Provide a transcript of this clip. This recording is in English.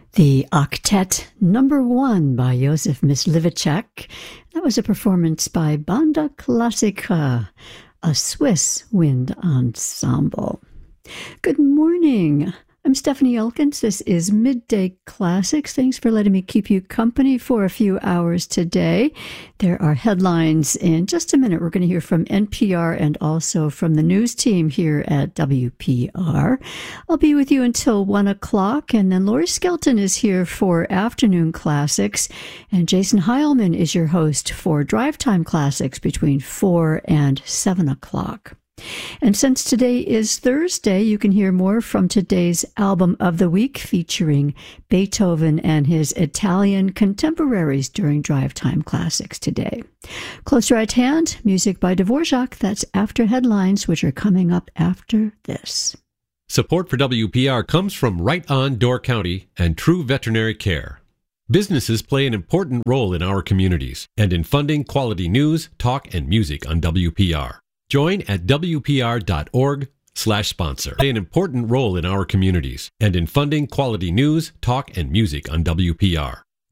The Octet #1 by Josef Myslivacek. That was a performance by Banda Classica, a Swiss wind ensemble. Good morning. I'm Stephanie Elkins. This is Midday Classics. Thanks for letting me keep you company for a few hours today. There are headlines in just a minute. We're going to hear from NPR and also from the news team here at WPR. I'll be with you until 1 o'clock, and then Lori Skelton is here for Afternoon Classics, and Jason Heilman is your host for Drive Time Classics between 4 and 7 o'clock. And since today is Thursday, you can hear more from today's Album of the Week featuring Beethoven and his Italian contemporaries during Drive Time Classics today. Closer at hand, music by Dvorak. That's after headlines, which are coming up after this. Support for WPR comes from Right On Door County and True Veterinary Care. Businesses play an important role in our communities and in funding quality news, talk, and music on WPR. Join at WPR.org/sponsor. Play an important role in our communities and in funding quality news, talk, and music on WPR.